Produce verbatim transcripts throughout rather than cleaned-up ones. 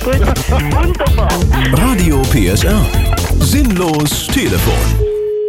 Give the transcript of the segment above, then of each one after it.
gut. Wunderbar. Radio P S R. Sinnlos Telefon.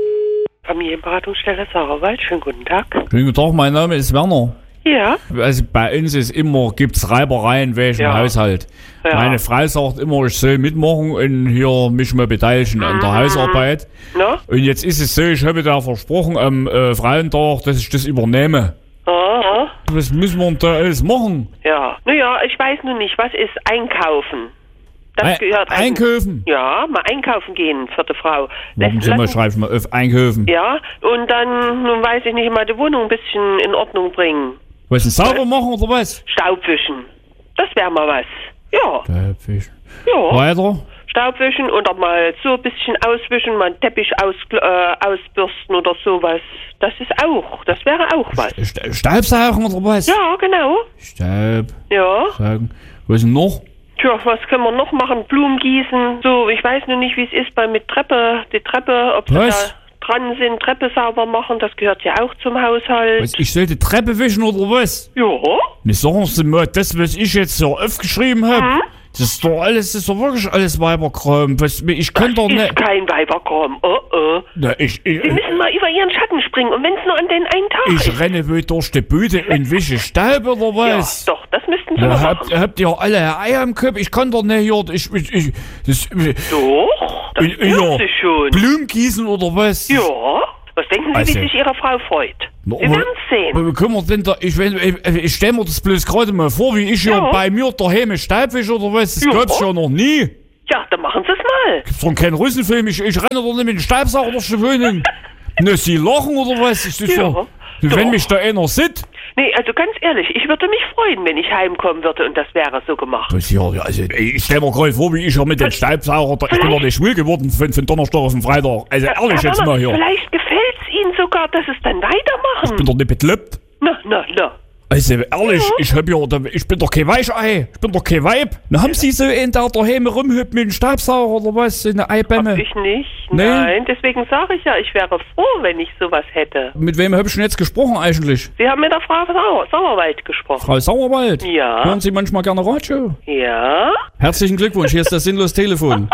Familienberatungsstelle Sauerwald, schönen guten Tag. Schönen guten Tag, mein Name ist Werner. Ja. Also bei uns ist immer, gibt's Reibereien wegen Ja. Haushalt. Ja. Meine Frau sagt immer, ich soll mitmachen und hier mich mal beteiligen an der Hausarbeit. Na? Und jetzt ist es so, ich habe da versprochen am äh, Frauentag, dass ich das übernehme. Aha. Was müssen wir denn da alles machen? Ja. Naja, ich weiß nur nicht, was ist einkaufen? Das Ei- gehört eigentlich- Einkaufen? Ja, mal einkaufen gehen, vierte Frau. Warten Sie mal, Lassen- schreibe ich mal auf Einkaufen. Ja, und dann, nun weiß ich nicht, mal die Wohnung ein bisschen in Ordnung bringen. Was, ein sauber machen oder was? Staubwischen. Das wäre mal was. Ja. Staubwischen. Ja. Weiter? Staubwischen oder mal so ein bisschen auswischen, mal einen Teppich aus, äh, ausbürsten oder sowas. Das ist auch, das wäre auch was. Sta- Staubsaugen oder was? Ja, genau. Staub. Ja. Saugen. Was denn noch? Tja, was können wir noch machen? Blumen gießen. So, ich weiß nur nicht, wie es ist bei mit Treppe, die Treppe, ob sie Was? da dran sind, Treppe sauber machen, das gehört ja auch zum Haushalt. Was, ich sollte Treppe wischen oder was? Ja. Ne, sagen Sie mal, das, was ich jetzt so aufgeschrieben habe, Hm? das ist doch alles, das ist doch wirklich alles Weiberkram. Was, ich kann doch Ist nicht... kein Weiberkram. Oh, oh. Na, ich, ich, Sie müssen mal über ihren Schatten springen und wenn es nur an den einen Tag ich ist. renne wohl durch die Bude und wische Staub oder Ja, was? doch, das müssten Sie Na, mal habt, machen. habt ihr alle Eier im Kopf? Ich kann doch nicht hier... Ich, ich, ich, das, Doch, das in- in dürfte der schon. Blumen gießen oder was? Ja. Was denken Sie, Also- wie sich Ihre Frau freut? Na, Sie aber- werden es sehen. Aber wie können wir denn da... Ich, wenn- ich, ich stelle mir das bloß gerade mal vor, wie ich hier Ja. bei mir daheim Staub wische oder was. Das Ja. gab's ja noch nie. Ja, dann machen Sie es mal. Gibt's doch keinen Russenfilm. Ich, ich renne doch nicht mit dem Staubsauger durch die Wohnung. Na, Sie lachen oder was? Das ist Ja, ja, wenn doch. mich da einer sieht. Nee, also ganz ehrlich, ich würde mich freuen, wenn ich heimkommen würde und das wäre so gemacht. Was ja, ja, also, ich stell mir gerade vor, wie ich ja mit dem Staubsauger, da, ich bin doch nicht schwul geworden von, von Donnerstag auf den Freitag. Also ehrlich Herr jetzt Werner, mal hier. Vielleicht gefällt es Ihnen sogar, dass es dann Ich bin weitermachen. doch nicht bekloppt. Na, na, na. Also ehrlich, Ja. ich hab ja, da- ich bin doch kein Weichei. Ich bin doch kein Weib. Na, haben Sie so einen, der daheim rumhüpft mit dem Staubsauger oder was? So eine Eibämme? Hab ich nicht. Nee. Nein, deswegen sage ich ja, ich wäre froh, wenn ich sowas hätte. Mit wem hab ich denn jetzt gesprochen eigentlich? Sie haben mit der Frau Sauer, Sauerwald gesprochen. Frau Sauerwald? Ja. Hören Sie manchmal gerne Radio? Ja? Herzlichen Glückwunsch, hier ist das Sinnlos Telefon.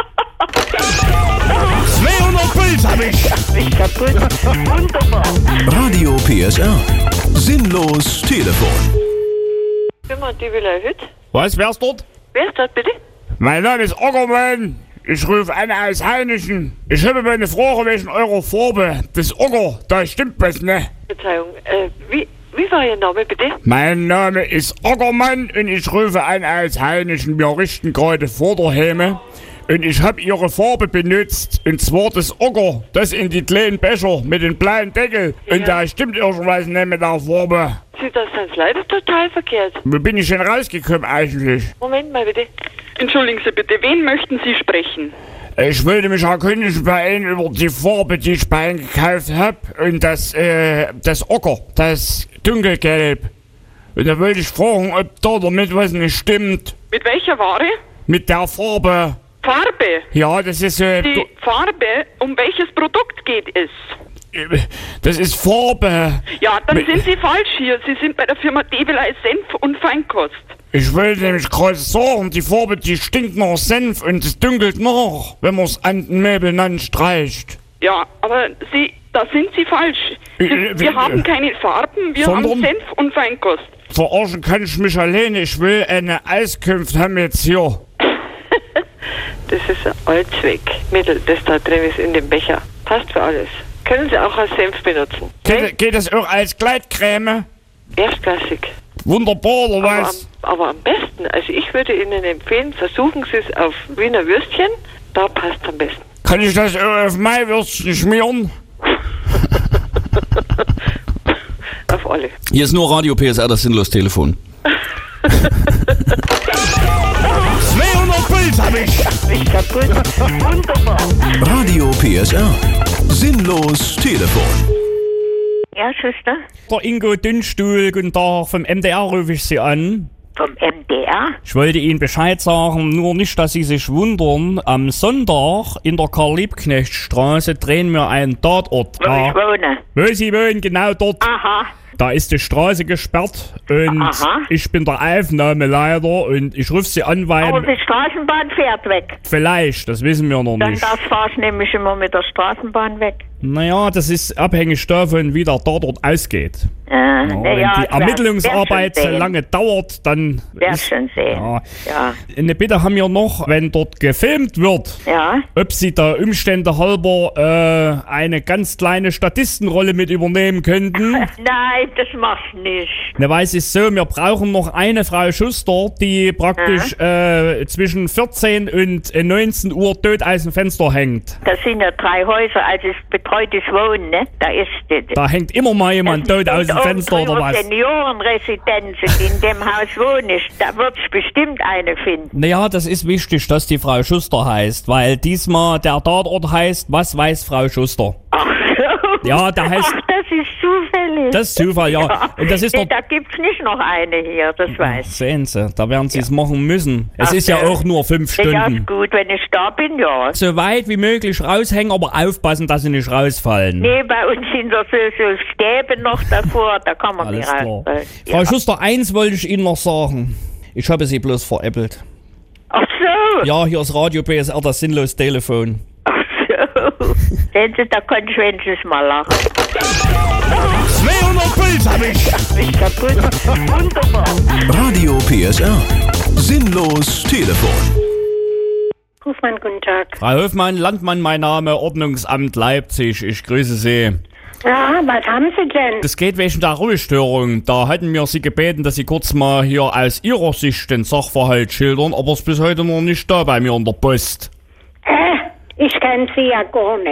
zweihundert Puls hab ich! Nicht kaputt. Wunderbar. Radio P S R. Sinnlos Telefon. Firma Diebelei Hütt. Was, wär's dort? Wer ist das bitte? Mein Name ist Ockermann. Ich rufe an aus Heinichen. Ich habe meine Frage wegen eurer Farbe. Das Ocker, da stimmt was, ne? Verzeihung, äh, wie, wie war Ihr Name bitte? Mein Name ist Ockermann und ich rufe an aus Heinichen. Wir richten gerade Vorderhäme. Und ich habe ihre Farbe benutzt. Und zwar das Ocker. Das in die kleinen Becher mit dem blauen Deckel. Und Ja. da stimmt irgendwas nicht mit der Farbe. Sie, das ist leider total verkehrt. Wo bin ich denn rausgekommen eigentlich? Moment mal bitte. Entschuldigen Sie bitte, wen möchten Sie sprechen? Ich wollte mich erkundigen bei Ihnen über die Farbe, die ich bei Ihnen gekauft habe. Und das, äh, das Ocker, das dunkelgelb. Und da wollte ich fragen, ob da damit was nicht stimmt. Mit welcher Ware? Mit der Farbe. Farbe. Ja, das ist, äh, Die Farbe, um welches Produkt geht es? du- das ist Farbe. Ja, dann Me- sind Sie falsch hier. Sie sind bei der Firma Develei Senf und Feinkost. Ich wollte nämlich gerade sagen, die Farbe, die stinkt nach Senf und es dunkelt nach, wenn man es an den Möbeln anstreicht. Ja, aber Sie, da sind Sie falsch. Sie, Äh, äh, wir äh, haben keine Farben, wir sondern- haben Senf und Feinkost. Verarschen kann ich mich alleine. Ich will eine Auskunft haben jetzt hier. Das ist ein Allzweckmittel, das da drin ist in dem Becher. Passt für alles. Können Sie auch als Senf benutzen. Geht, geht das auch als Gleitcreme? Erstklassig. Wunderbar, oder Aber am, was? aber am besten, also ich würde Ihnen empfehlen, versuchen Sie es auf Wiener Würstchen. Da passt am besten. Kann ich das auch auf mein Würstchen schmieren? Auf alle. Hier ist nur Radio P S R, das Sinnlos Telefon. zweihundert Puls hab ich! Nicht kaputt. Wunderbar. Radio P S R. Sinnlos Telefon. Ja, Schwester? Der Ingo Dünnstuhl, guten Tag, vom M D R rufe ich Sie an. Vom M D Ja. Ich wollte Ihnen Bescheid sagen, nur nicht, dass Sie sich wundern. Am Sonntag in der Karl-Liebknecht-Straße drehen wir einen Tatort. Wo ich wohne. Wo Sie wohnen, genau dort. Aha. Da ist die Straße gesperrt und Aha. ich bin der Aufnahmeleiter und ich rufe Sie an, weil... Aber die Straßenbahn fährt weg. Vielleicht, das wissen wir noch Dann nicht. das fahr ich nämlich immer mit der Straßenbahn weg. Naja, das ist abhängig davon, wie der Tatort ausgeht. Äh, Ja, na wenn ja, die werd- Ermittlungsarbeit werd so schon lange dauert, dann Werd ist... schon sehen. Ja. Ja. Eine Bitte haben wir noch, wenn dort gefilmt wird, Ja. ob Sie da Umstände halber äh, eine ganz kleine Statistenrolle mit übernehmen könnten. Nein, das machst du nicht. Ne, weil es ist so, wir brauchen noch eine Frau Schuster, die praktisch äh, zwischen vierzehn und neunzehn Uhr tot aus dem Fenster hängt. Das sind ja drei Häuser, also es betreutes Wohnen, ne? Da ist das. Da hängt immer mal jemand tot aus dem Fenster oder was. Seniorenresidenzen, in dem Haus wohne ich, da wird es bestimmt eine finden. Naja, das ist wichtig, dass die Frau Schuster heißt, weil diesmal der Tatort heißt, was weiß Frau Schuster? Ach so. Ja, der heißt- Ach, das ist zufällig. Das ist Zufall, ja. Und das ist nee, doch- da gibt's nicht noch eine hier, das weiß ich. Sehen Sie, da werden Sie es machen müssen. Es Ach, ist ja ja. auch nur fünf Ja, Stunden. ist gut, wenn ich da bin, ja. So weit wie möglich raushängen, aber aufpassen, dass Sie nicht rausfallen. Nee, bei uns sind so, so, so Stäbe noch davor, da kann man Alles nicht klar. raus. Frau Ja. Schuster, eins wollte ich Ihnen noch sagen. Ich habe Sie bloß veräppelt. Ach so. Ja, hier ist Radio P S R, das sinnlos Telefon. Ach so. Sehen Sie, da konnte ich wenigstens mal lachen. zweihundert Puls habe ich! Ist kaputt. Wunderbar. Radio P S R. Sinnlos Telefon. Hofmann, guten Tag. Frau Hofmann, Landmann, mein Name, Ordnungsamt Leipzig. Ich grüße Sie. Ja, was haben Sie denn? Das geht wegen der Ruhestörung. Da hatten wir Sie gebeten, dass Sie kurz mal hier aus Ihrer Sicht den Sachverhalt schildern, aber es ist bis heute noch nicht da bei mir in der Post. Hä? Ich kenne Sie ja gar nicht.